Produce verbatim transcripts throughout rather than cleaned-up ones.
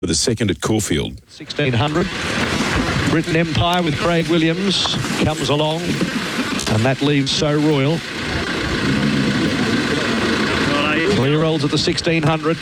for the second at Caulfield. sixteen hundred. Britain Empire with Craig Williams comes along, and that leaves So Royal. Clear rolls at the sixteen hundred.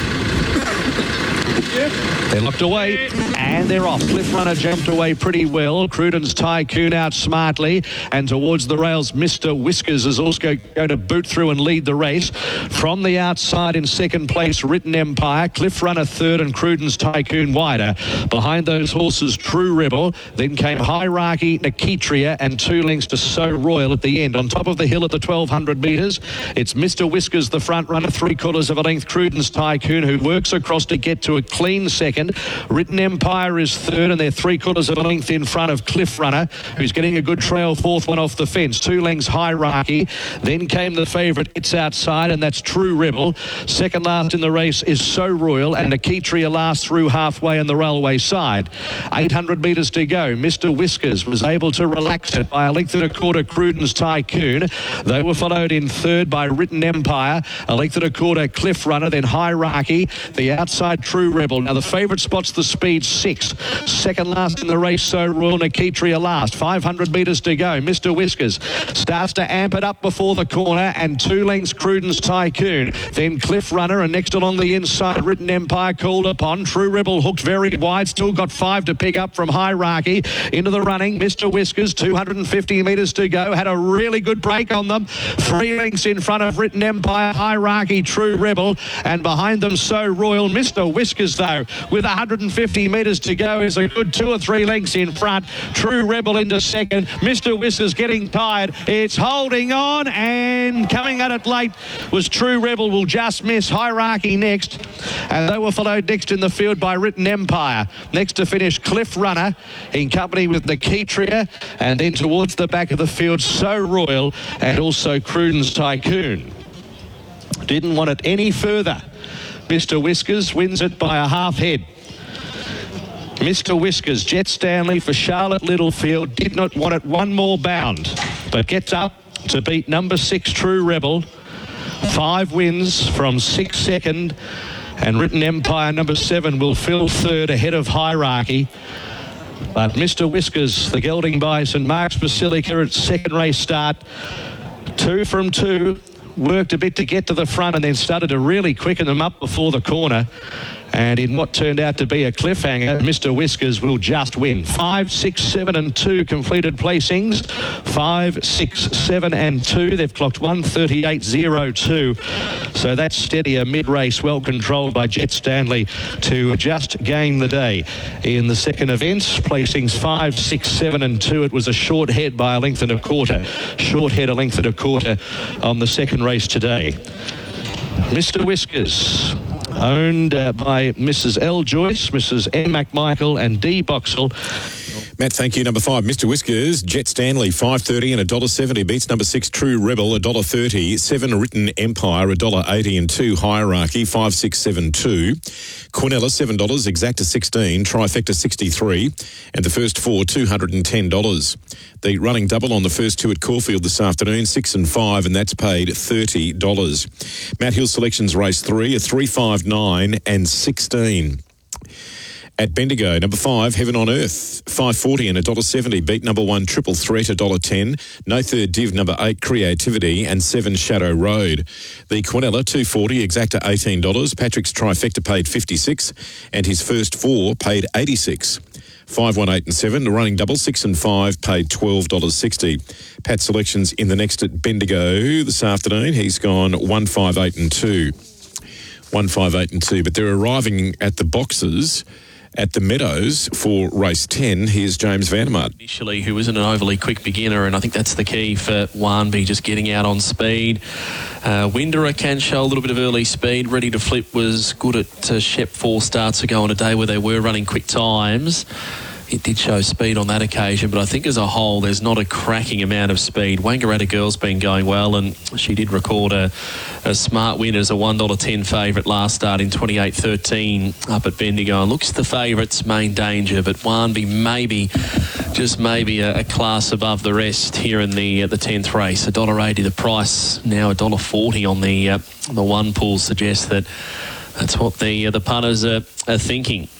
They're locked away, and they're off. Cliff Runner jumped away pretty well. Cruden's Tycoon out smartly, and towards the rails, Mister Whiskers is also going to boot through and lead the race. From the outside in second place, Written Empire. Cliff Runner third, and Cruden's Tycoon wider. Behind those horses, True Rebel. Then came Hierarchy, Nikitria, and two lengths to So Royal at the end. On top of the hill at the twelve hundred metres, it's Mister Whiskers, the front runner, three quarters of a length. Cruden's Tycoon, who works across to get to a clean second. Written Empire is third, and they're three quarters of a length in front of Cliff Runner, who's getting a good trail, fourth one off the fence. Two lengths Hierarchy. Then came the favourite, It's Outside, and that's True Rebel. Second last in the race is So Royal, and Nikitria last through halfway on the railway side. eight hundred metres to go. Mister Whiskers was able to relax it by a length and a quarter. Cruden's Tycoon. They were followed in third by Written Empire, a length and a quarter Cliff Runner, then Hierarchy, the outside True Rebel. Now the favourite spot's the speed six. Second last in the race, So Royal, Nikitria last. five hundred metres to go. Mister Whiskers starts to amp it up before the corner, and two lengths Cruden's Tycoon. Then Cliff Runner, and next along the inside, Written Empire called upon. True Rebel hooked very wide, still got five to pick up from Hierarchy. Into the running, Mister Whiskers, two hundred fifty metres to go. Had a really good break on them. Three lengths in front of Written Empire, Hierarchy, True Rebel, and behind them So Royal. Mister Whiskers, though, with one hundred fifty metres to go, is a good two or three lengths in front. True Rebel into second. Mister Whiskers getting tired. It's holding on, and coming at it late was True Rebel. Will just miss. Hierarchy next, and they were followed next in the field by Written Empire. Next to finish, Cliff Runner in company with Nikitria, and then towards the back of the field, So Royal and also Cruden's Tycoon. Didn't want it any further. Mister Whiskers wins it by a half head. Mister Whiskers, Jet Stanley for Charlotte Littlefield, did not want it one more bound, but gets up to beat number six True Rebel. Five wins from six second, and Written Empire number seven will fill third ahead of Hierarchy. But Mister Whiskers, the gelding by St Mark's Basilica at second race start, two from two, worked a bit to get to the front and then started to really quicken them up before the corner. And in what turned out to be a cliffhanger, Mister Whiskers will just win. Five, six, seven and two completed placings. Five, six, seven and two. They've clocked one thirty-eight oh two. So that's steadier mid-race, well controlled by Jet Stanley to just gain the day. In the second event, placings five, six, seven and two. It was a short head by a length and a quarter. Short head a length and a quarter on the second race today. Mister Whiskers, owned uh, by Missus L. Joyce, Missus M. McMichael and D. Boxall. Matt, thank you. Number five, Mister Whiskers, Jet Stanley, five thirty and one dollar seventy. Beats number six, True Rebel, one dollar thirty. Seven, Written Empire, one dollar eighty. And two, Hierarchy, five six seven two. Quinella, seven dollars. Exacta, sixteen. Trifecta, sixty-three. And the first four, two hundred ten dollars. The running double on the first two at Caulfield this afternoon, six and five, and that's paid thirty dollars. Matt Hill Selections Race three, a three, five, nine and sixteen. At Bendigo, number five, Heaven on Earth, five forty and one dollar seventy. Beat number one, Triple Threat, one dollar ten. No third div, number eight, Creativity, and seven, Shadow Road. The Quinella, two forty, Exacta, eighteen dollars. Patrick's Trifecta paid fifty-six, and his first four paid eighty-six. Five, one, eight and seven, the running double, six and five, paid twelve dollars sixty. Pat Selections in the next at Bendigo this afternoon. He's gone one, five, eight and two. One, five, eight and two, but they're arriving at the boxes at the Meadows for race ten. Here's James Vandermart. Initially, who isn't an overly quick beginner, and I think that's the key for Wanby, just getting out on speed. Uh, Winderer can show a little bit of early speed. Ready to Flip was good at uh, Shep four starts ago on a day where they were running quick times. It did show speed on that occasion, but I think as a whole, there's not a cracking amount of speed. Wangaratta Girl's been going well, and she did record a, a smart win as a one dollar ten favourite last start in twenty-eight thirteen up at Bendigo. And looks the favourite's main danger, but Wanby maybe, just maybe a, a class above the rest here in the uh, the tenth race. one dollar eighty the price, now one dollar forty on the, uh, the one pool suggests that that's what the, uh, the punters are, are thinking.